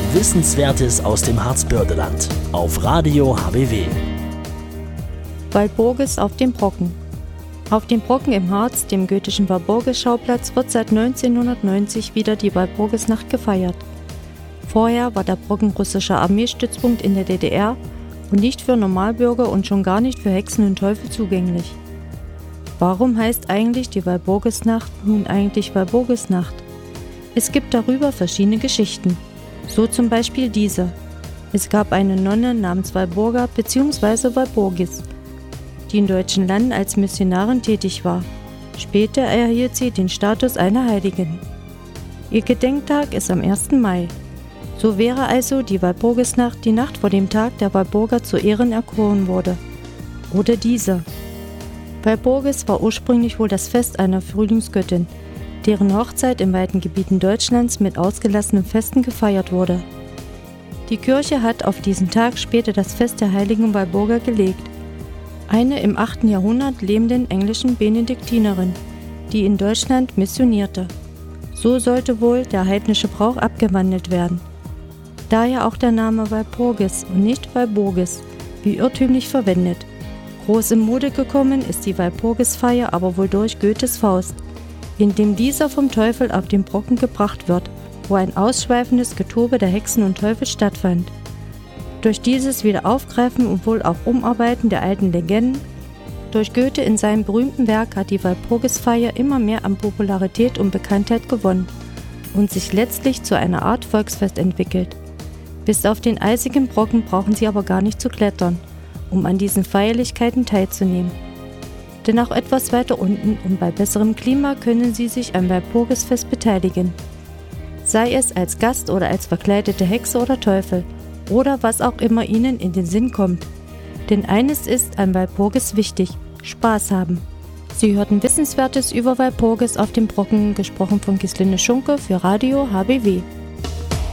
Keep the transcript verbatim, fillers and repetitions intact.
Wissenswertes aus dem Harzbördeland auf Radio H B W. Walpurgis auf dem Brocken. Auf dem Brocken im Harz, dem goethischen Walpurgis-Schauplatz, wird seit neunzehnhundertneunzig wieder die Walpurgisnacht gefeiert. Vorher war der Brocken russischer Armeestützpunkt in der D D R und nicht für Normalbürger und schon gar nicht für Hexen und Teufel zugänglich. Warum heißt eigentlich die Walpurgisnacht nun eigentlich Walpurgisnacht? Es gibt darüber verschiedene Geschichten. So zum Beispiel diese. Es gab eine Nonne namens Walburga bzw. Walpurgis, die in deutschen Landen als Missionarin tätig war. Später erhielt sie den Status einer Heiligen. Ihr Gedenktag ist am ersten Mai. So wäre also die Walpurgisnacht die Nacht vor dem Tag der Walburga zu Ehren erkoren wurde. Oder diese. Walpurgis war ursprünglich wohl das Fest einer Frühlingsgöttin, deren Hochzeit in weiten Gebieten Deutschlands mit ausgelassenen Festen gefeiert wurde. Die Kirche hat auf diesen Tag später das Fest der heiligen Walburga gelegt, eine im achten Jahrhundert lebenden englischen Benediktinerin, die in Deutschland missionierte. So sollte wohl der heidnische Brauch abgewandelt werden. Daher auch der Name Walpurgis und nicht Walburgis, wie irrtümlich verwendet. Groß in Mode gekommen ist die Walpurgisfeier aber wohl durch Goethes Faust, in dem dieser vom Teufel auf den Brocken gebracht wird, wo ein ausschweifendes Getobe der Hexen und Teufel stattfand. Durch dieses Wiederaufgreifen und wohl auch Umarbeiten der alten Legenden durch Goethe in seinem berühmten Werk hat die Walpurgisfeier immer mehr an Popularität und Bekanntheit gewonnen und sich letztlich zu einer Art Volksfest entwickelt. Bis auf den eisigen Brocken brauchen sie aber gar nicht zu klettern, um an diesen Feierlichkeiten teilzunehmen. Denn auch etwas weiter unten und bei besserem Klima können sie sich am Walpurgisfest beteiligen. Sei es als Gast oder als verkleidete Hexe oder Teufel oder was auch immer ihnen in den Sinn kommt. Denn eines ist an Walpurgis wichtig: Spaß haben. Sie hörten Wissenswertes über Walpurgis auf dem Brocken, gesprochen von Gislinde Schunke für Radio H B W.